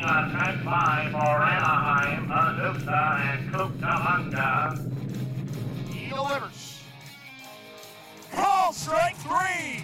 Set by for Anaheim, Azusa, and Cucamonga. He delivers. Call strike three.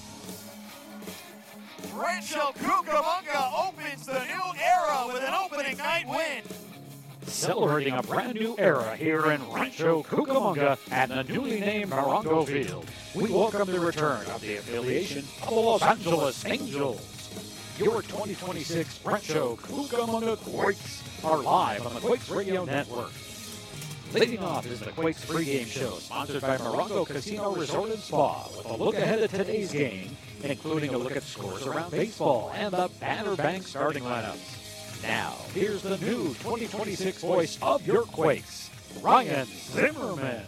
Rancho Cucamonga opens the new era with an opening night win. Celebrating a brand new era here in Rancho Cucamonga at the newly named Morongo Field. We welcome the return of the affiliation of the Los Angeles Angels. Your 2026 Rancho Cucamonga Quakes are live on the Quakes Radio Network. Leading off is the Quakes pregame show, sponsored by Morongo Casino Resort and Spa, with a look ahead at today's game, including a look at scores around baseball and the Banner Bank starting lineups. Now, here's the new 2026 voice of your Quakes, Ryan Zimmerman.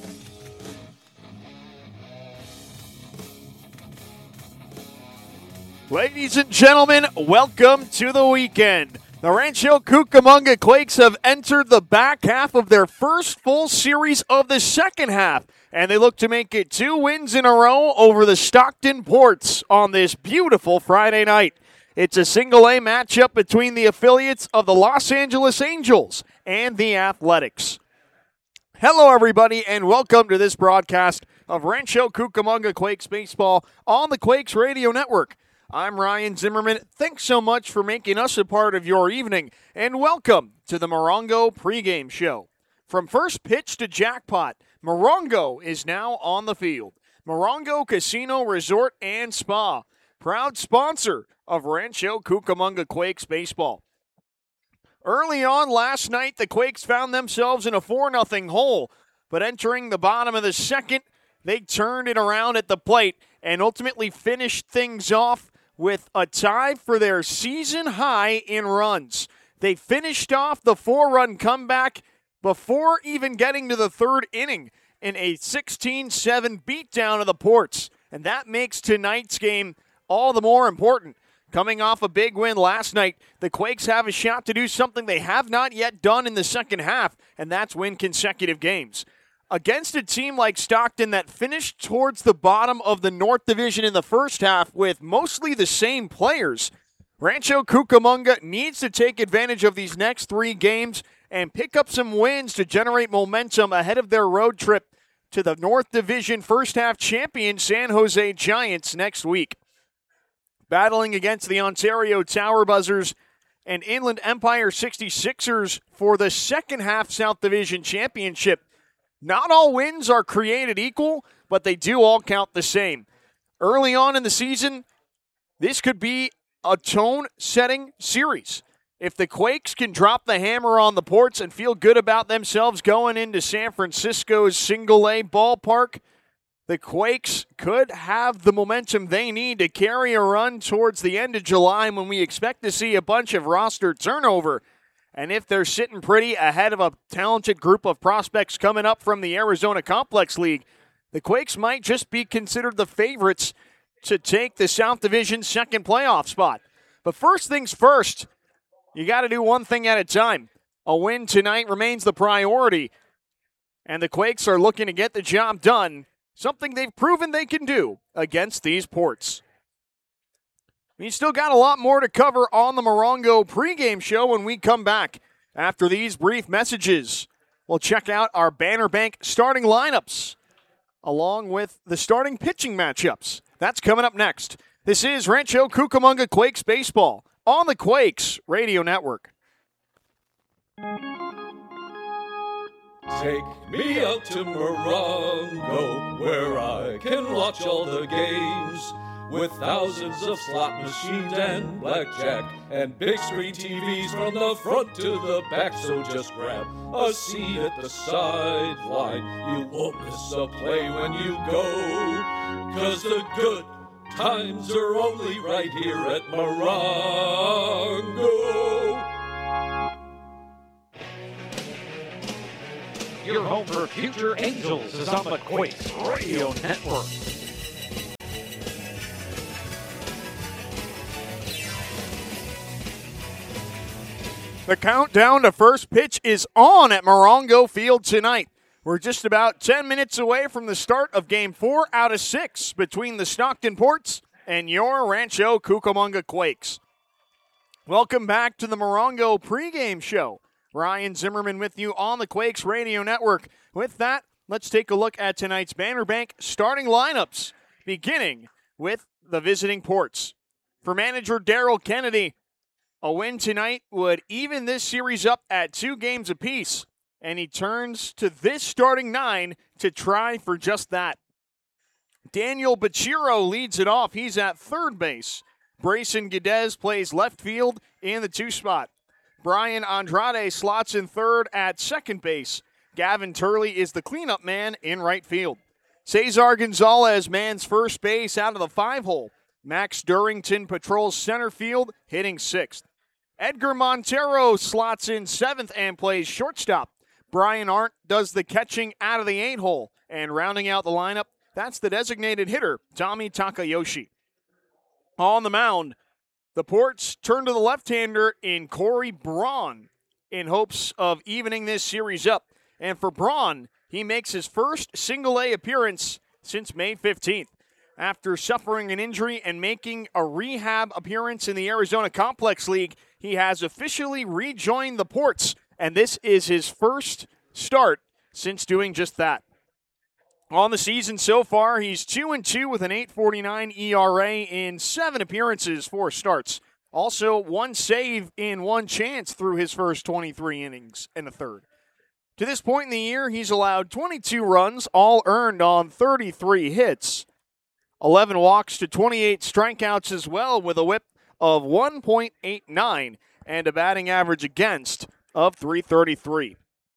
Ladies and gentlemen, welcome to the weekend. The Rancho Cucamonga Quakes have entered the back half of their first full series of the second half, and they look to make it 2 wins in a row over the Stockton Ports on this beautiful Friday night. It's a single-A matchup between the affiliates of the Los Angeles Angels and the Athletics. Hello, everybody, and welcome to this broadcast of Rancho Cucamonga Quakes Baseball on the Quakes Radio Network. I'm Ryan Zimmerman. Thanks so much for making us a part of your evening, and welcome to the Morongo pregame show. From first pitch to jackpot, Morongo is now on the field. Morongo Casino Resort and Spa, proud sponsor of Rancho Cucamonga Quakes baseball. Early on last night, the Quakes found themselves in a 4-0 hole, but entering the bottom of the second, they turned it around at the plate and ultimately finished things off with a tie for their season high in runs. They finished off the 4-run comeback before even getting to the third inning in a 16-7 beatdown of the Ports, and that makes tonight's game all the more important. Coming off a big win last night, the Quakes have a shot to do something they have not yet done in the second half, and that's win consecutive games. Against a team like Stockton that finished towards the bottom of the North Division in the first half with mostly the same players, Rancho Cucamonga needs to take advantage of these next 3 games and pick up some wins to generate momentum ahead of their road trip to the North Division first half champion San Jose Giants next week. Battling against the Ontario Tower Buzzers and Inland Empire 66ers for the second half South Division championship. Not all wins are created equal, but they do all count the same. Early on in the season, this could be a tone-setting series. If the Quakes can drop the hammer on the Ports and feel good about themselves going into San Francisco's single-A ballpark, the Quakes could have the momentum they need to carry a run towards the end of July when we expect to see a bunch of roster turnover. And if they're sitting pretty ahead of a talented group of prospects coming up from the Arizona Complex League, the Quakes might just be considered the favorites to take the South Division second playoff spot. But first things first, you got to do one thing at a time. A win tonight remains the priority, and the Quakes are looking to get the job done, something they've proven they can do against these Ports. We still got a lot more to cover on the Morongo pregame show when we come back. After these brief messages, we'll check out our Banner Bank starting lineups, along with the starting pitching matchups. That's coming up next. This is Rancho Cucamonga Quakes Baseball on the Quakes Radio Network. Take me out to Morongo, where I can watch all the games. With thousands of slot machines and blackjack and big screen TVs from the front to the back. So just grab a seat at the sideline. You won't miss a play when you go, 'cause the good times are only right here at Morongo. Your home for future Angels is on the Quakes Radio Network. The countdown to first pitch is on at Morongo Field tonight. We're just about 10 minutes away from the start of Game 4 out of 6 between the Stockton Ports and your Rancho Cucamonga Quakes. Welcome back to the Morongo pregame show. Ryan Zimmerman with you on the Quakes Radio Network. With that, let's take a look at tonight's Banner Bank starting lineups, beginning with the visiting Ports. For manager Daryl Kennedy, a win tonight would even this series up at 2 games apiece, and he turns to this starting 9 to try for just that. Daniel Bachiro leads it off. He's at third base. Brayson Guedez plays left field in the 2 spot. Brian Andrade slots in third at second base. Gavin Turley is the cleanup man in right field. Cesar Gonzalez mans first base out of the 5-hole. Max Durrington patrols center field, hitting 6th. Edgar Montero slots in 7th and plays shortstop. Brian Arndt does the catching out of the 8-hole. And rounding out the lineup, that's the designated hitter, Tommy Takayoshi. On the mound, the Ports turn to the left-hander in Corey Braun in hopes of evening this series up. And for Braun, he makes his first single-A appearance since May 15th. After suffering an injury and making a rehab appearance in the Arizona Complex League, he has officially rejoined the Ports, and this is his first start since doing just that. On the season so far, he's 2-2 with an 8.49 ERA in 7 appearances, 4 starts. Also, 1 save in 1 chance through his first 23 innings and the third. To this point in the year, he's allowed 22 runs, all earned on 33 hits. 11 walks to 28 strikeouts as well, with a whip of 1.89 and a batting average against of 333.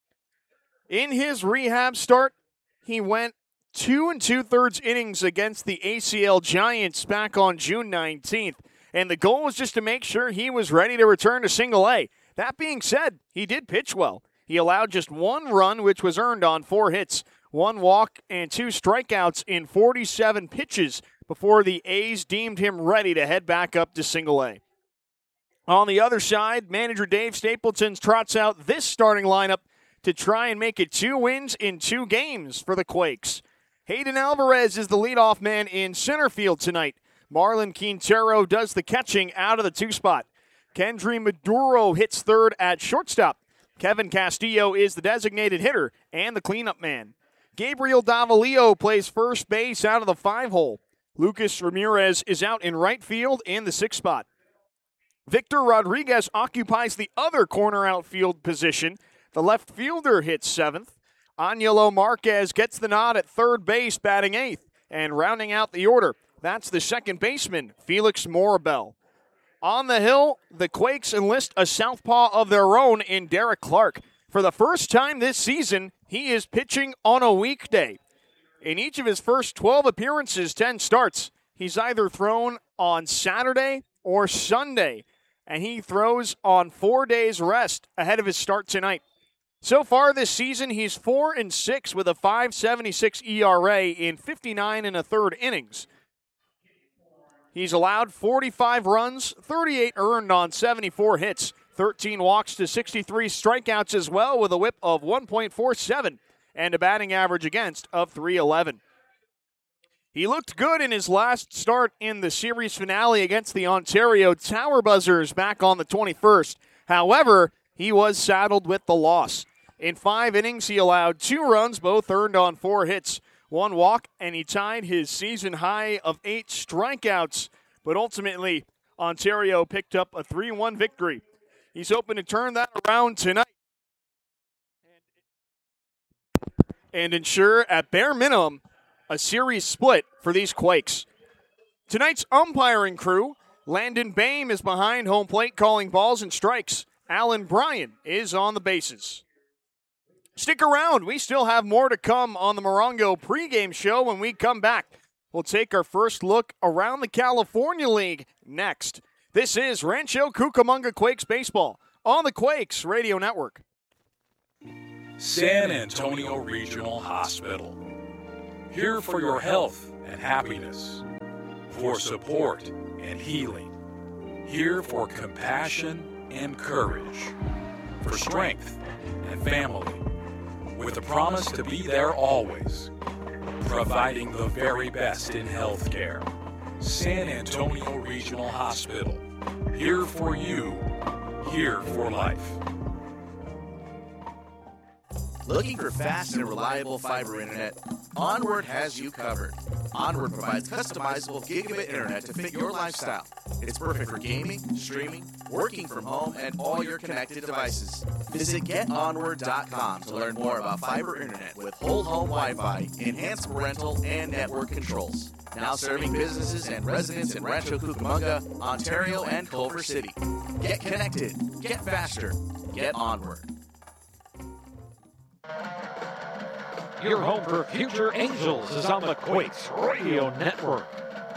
In his rehab start, he went 2 2/3 innings against the ACL Giants back on June 19th, and the goal was just to make sure he was ready to return to single-A. That being said, he did pitch well. He allowed just 1 run, which was earned on 4 hits, 1 walk, and 2 strikeouts in 47 pitches before the A's deemed him ready to head back up to single-A. On the other side, manager Dave Stapleton trots out this starting lineup to try and make it 2 wins in 2 games for the Quakes. Hayden Alvarez is the leadoff man in center field tonight. Marlon Quintero does the catching out of the 2 spot. Kendry Maduro hits third at shortstop. Kevin Castillo is the designated hitter and the cleanup man. Gabriel Davalillo plays first base out of the 5-hole. Lucas Ramirez is out in right field in the 6th spot. Victor Rodriguez occupies the other corner outfield position. The left fielder hits 7th. Angelo Marquez gets the nod at third base, batting 8th. And rounding out the order, that's the second baseman, Felix Morabel. On the hill, the Quakes enlist a southpaw of their own in Derek Clark. For the first time this season, he is pitching on a weekday. In each of his first 12 appearances, 10 starts, he's either thrown on Saturday or Sunday, and he throws on 4 days rest ahead of his start tonight. So far this season, he's 4-6 with a 5.76 ERA in 59 1/3 innings. He's allowed 45 runs, 38 earned on 74 hits, 13 walks to 63 strikeouts as well, with a whip of 1.47 and a batting average against of 311. He looked good in his last start in the series finale against the Ontario Tower Buzzers back on the 21st. However, he was saddled with the loss. In 5 innings, he allowed 2 runs, both earned on 4 hits, 1 walk, and he tied his season high of 8 strikeouts. But ultimately, Ontario picked up a 3-1 victory. He's hoping to turn that around tonight and ensure, at bare minimum, a series split for these Quakes. Tonight's umpiring crew, Landon Boehm is behind home plate calling balls and strikes. Alan Bryan is on the bases. Stick around. We still have more to come on the Morongo pregame show. When we come back, we'll take our first look around the California League next. This is Rancho Cucamonga Quakes Baseball on the Quakes Radio Network. San Antonio Regional Hospital. Here for your health and happiness. For support and healing. Here for compassion and courage. For strength and family. With a promise to be there always. Providing the very best in healthcare. San Antonio Regional Hospital. Here for you, here for life. Looking for fast and reliable fiber internet? Onward has you covered. Onward provides customizable gigabit internet to fit your lifestyle. It's perfect for gaming, streaming, working from home, and all your connected devices. Visit GetOnward.com to learn more about fiber internet with whole home Wi-Fi, enhanced parental, and network controls. Now serving businesses and residents in Rancho Cucamonga, Ontario, and Culver City. Get connected. Get faster. Get Onward. Your home for future Angels is on the Quakes Radio Network.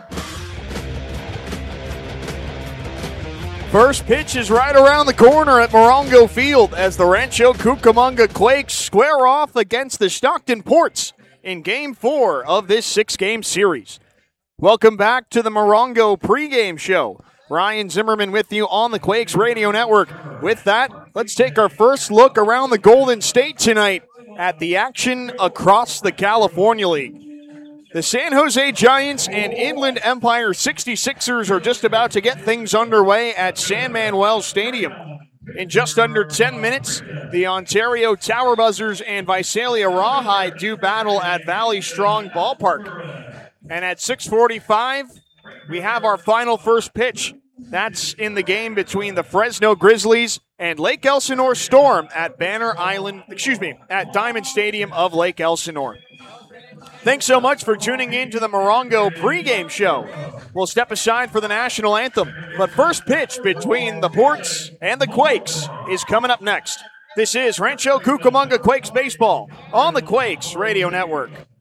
First pitch is right around the corner at Morongo Field as the Rancho Cucamonga Quakes square off against the Stockton Ports in Game 4 of this 6-game series. Welcome back to the Morongo pregame show. Ryan Zimmerman with you on the Quakes Radio Network. With that, let's take our first look around the Golden State tonight at the action across the California League. The San Jose Giants and Inland Empire 66ers are just about to get things underway at San Manuel Stadium. In just under 10 minutes, the Ontario Tower Buzzers and Visalia Rawhide do battle at Valley Strong Ballpark. And at 6:45, we have our final first pitch. That's in the game between the Fresno Grizzlies and Lake Elsinore Storm at at Diamond Stadium of Lake Elsinore. Thanks so much for tuning in to the Morongo pregame show. We'll step aside for the national anthem, but first pitch between the Ports and the Quakes is coming up next. This is Rancho Cucamonga Quakes Baseball on the Quakes Radio Network.